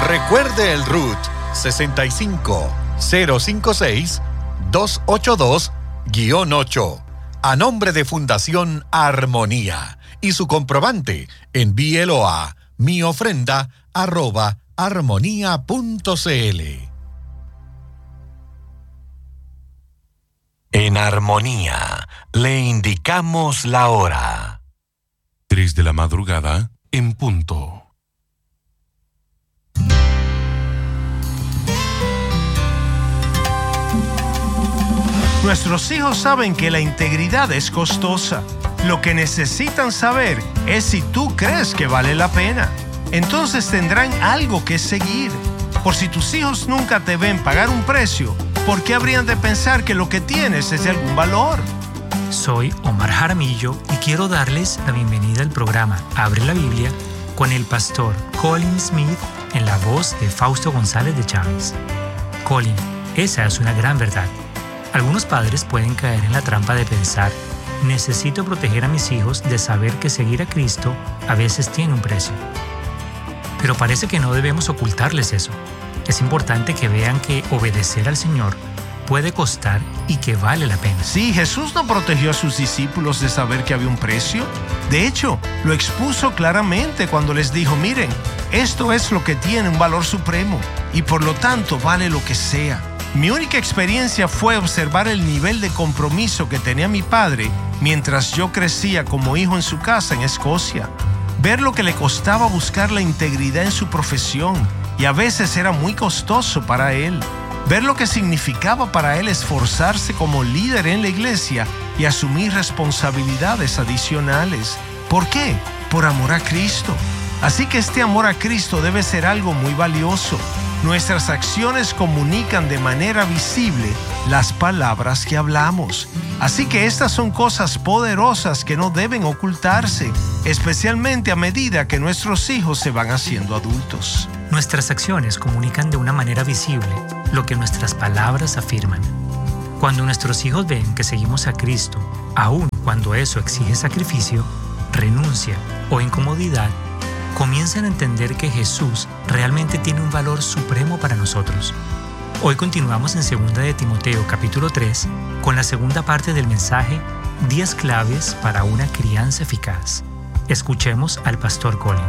Recuerde el RUT 65-056-282-8 a nombre de Fundación Armonía y su comprobante, envíelo a miofrenda@armonía.cl. En Armonía le indicamos la hora. 3 de la madrugada en punto. Nuestros hijos saben que la integridad es costosa. Lo que necesitan saber es si tú crees que vale la pena. Entonces tendrán algo que seguir. Por si tus hijos nunca te ven pagar un precio, ¿por qué habrían de pensar que lo que tienes es de algún valor? Soy Omar Jaramillo y quiero darles la bienvenida al programa Abre la Biblia con el pastor Colin Smith en la voz de Fausto González de Chávez. Colin, esa es una gran verdad. Algunos padres pueden caer en la trampa de pensar: necesito proteger a mis hijos de saber que seguir a Cristo a veces tiene un precio. Pero parece que no debemos ocultarles eso. Es importante que vean que obedecer al Señor puede costar y que vale la pena. Sí, Jesús no protegió a sus discípulos de saber que había un precio. De hecho, lo expuso claramente cuando les dijo: miren, esto es lo que tiene un valor supremo y por lo tanto vale lo que sea. Mi única experiencia fue observar el nivel de compromiso que tenía mi padre mientras yo crecía como hijo en su casa en Escocia. Ver lo que le costaba buscar la integridad en su profesión, y a veces era muy costoso para él. Ver lo que significaba para él esforzarse como líder en la iglesia y asumir responsabilidades adicionales. ¿Por qué? Por amor a Cristo. Así que este amor a Cristo debe ser algo muy valioso. Nuestras acciones comunican de manera visible las palabras que hablamos. Así que estas son cosas poderosas que no deben ocultarse, especialmente a medida que nuestros hijos se van haciendo adultos. Nuestras acciones comunican de una manera visible lo que nuestras palabras afirman. Cuando nuestros hijos ven que seguimos a Cristo, aun cuando eso exige sacrificio, renuncia o incomodidad, comienzan a entender que Jesús realmente tiene un valor supremo para nosotros. Hoy continuamos en 2 de Timoteo capítulo 3 con la segunda parte del mensaje 10 claves para una crianza eficaz. Escuchemos al pastor Colin.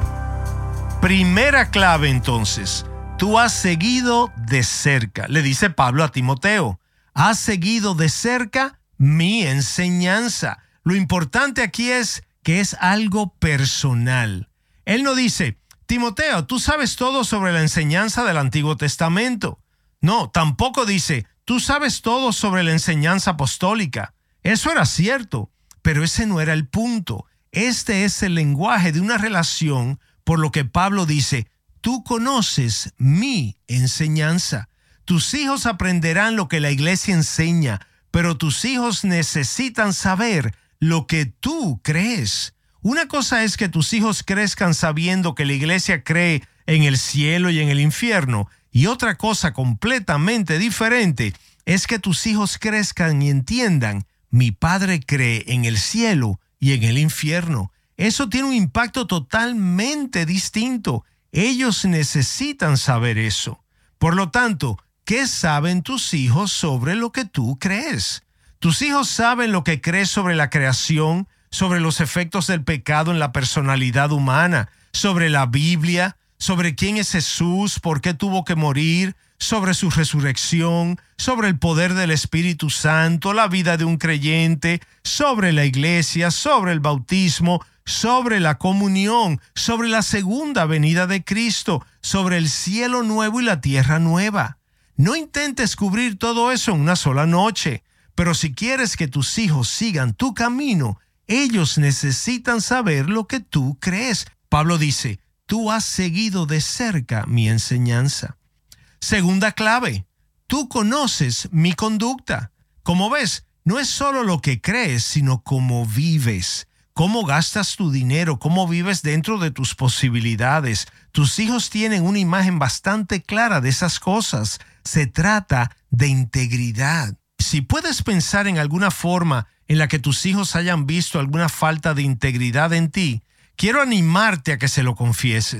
Primera clave entonces: tú has seguido de cerca, le dice Pablo a Timoteo. Has seguido de cerca mi enseñanza. Lo importante aquí es que es algo personal. Él no dice: Timoteo, tú sabes todo sobre la enseñanza del Antiguo Testamento. No, tampoco dice: tú sabes todo sobre la enseñanza apostólica. Eso era cierto, pero ese no era el punto. Este es el lenguaje de una relación, por lo que Pablo dice: tú conoces mi enseñanza. Tus hijos aprenderán lo que la iglesia enseña, pero tus hijos necesitan saber lo que tú crees. Una cosa es que tus hijos crezcan sabiendo que la iglesia cree en el cielo y en el infierno, y otra cosa completamente diferente es que tus hijos crezcan y entiendan: mi padre cree en el cielo y en el infierno. Eso tiene un impacto totalmente distinto. Ellos necesitan saber eso. Por lo tanto, ¿qué saben tus hijos sobre lo que tú crees? Tus hijos saben lo que crees sobre la creación, sobre los efectos del pecado en la personalidad humana, sobre la Biblia, sobre quién es Jesús, por qué tuvo que morir, sobre su resurrección, sobre el poder del Espíritu Santo, la vida de un creyente, sobre la iglesia, sobre el bautismo, sobre la comunión, sobre la segunda venida de Cristo, sobre el cielo nuevo y la tierra nueva. No intentes cubrir todo eso en una sola noche, pero si quieres que tus hijos sigan tu camino, ellos necesitan saber lo que tú crees. Pablo dice: tú has seguido de cerca mi enseñanza. Segunda clave: tú conoces mi conducta. Como ves, no es solo lo que crees, sino cómo vives. Cómo gastas tu dinero, cómo vives dentro de tus posibilidades. Tus hijos tienen una imagen bastante clara de esas cosas. Se trata de integridad. Si puedes pensar en alguna forma en la que tus hijos hayan visto alguna falta de integridad en ti, quiero animarte a que se lo confieses.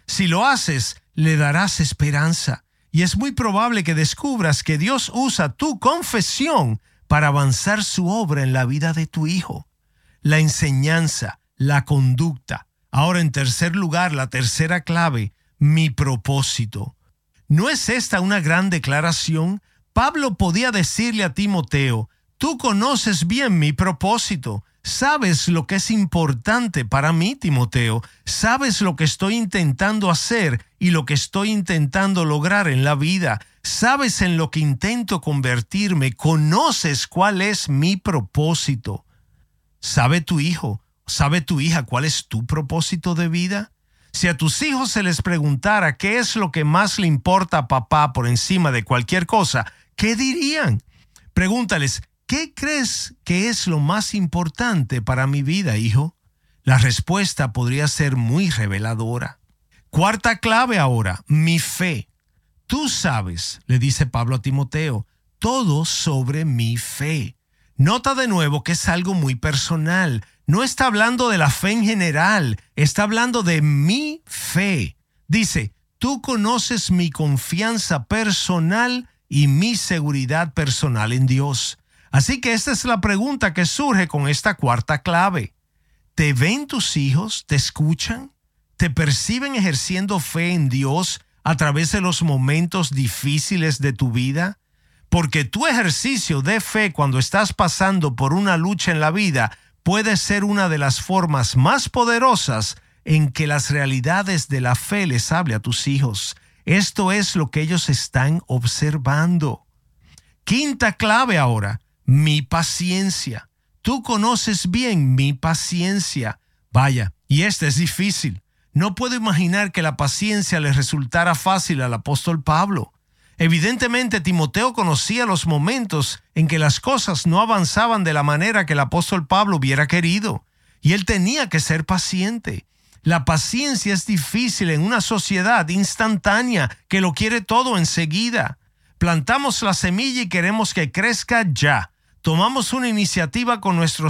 Si lo haces, le darás esperanza. Y es muy probable que descubras que Dios usa tu confesión para avanzar su obra en la vida de tu hijo. La enseñanza, la conducta. Ahora, en tercer lugar, la tercera clave, mi propósito. ¿No es esta una gran declaración? Pablo podía decirle a Timoteo, tú conoces bien mi propósito. Sabes lo que es importante para mí, Timoteo. Sabes lo que estoy intentando hacer y lo que estoy intentando lograr en la vida. Sabes en lo que intento convertirme. Conoces cuál es mi propósito. ¿Sabe tu hijo? ¿Sabe tu hija cuál es tu propósito de vida? Si a tus hijos se les preguntara qué es lo que más le importa a papá por encima de cualquier cosa, ¿qué dirían? Pregúntales, ¿qué crees que es lo más importante para mi vida, hijo? La respuesta podría ser muy reveladora. Cuarta clave ahora, mi fe. Tú sabes, le dice Pablo a Timoteo, todo sobre mi fe. Nota de nuevo que es algo muy personal. No está hablando de la fe en general, está hablando de mi fe. Dice, tú conoces mi confianza personal y mi seguridad personal en Dios. Así que esta es la pregunta que surge con esta cuarta clave. ¿Te ven tus hijos? ¿Te escuchan? ¿Te perciben ejerciendo fe en Dios a través de los momentos difíciles de tu vida? Porque tu ejercicio de fe cuando estás pasando por una lucha en la vida puede ser una de las formas más poderosas en que las realidades de la fe les hable a tus hijos. Esto es lo que ellos están observando. Quinta clave ahora, mi paciencia. Tú conoces bien mi paciencia. Vaya, y esta es difícil. No puedo imaginar que la paciencia le resultara fácil al apóstol Pablo. Evidentemente, Timoteo conocía los momentos en que las cosas no avanzaban de la manera que el apóstol Pablo hubiera querido, y él tenía que ser paciente. La paciencia es difícil en una sociedad instantánea que lo quiere todo enseguida. Plantamos la semilla y queremos que crezca ya. Tomamos una iniciativa con nuestros